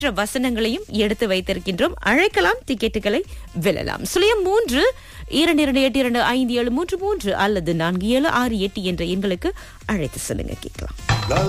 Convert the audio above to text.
வசனங்களையும் எடுத்து வைத்திருக்கின்றோம். அழைக்கலாம், டிக்கெட்டுகளை வெல்லலாம். 03 2282573 அல்லது 4768 என்ற எண்களுக்கு அழைத்து சொல்லுங்க, கேட்கலாம்.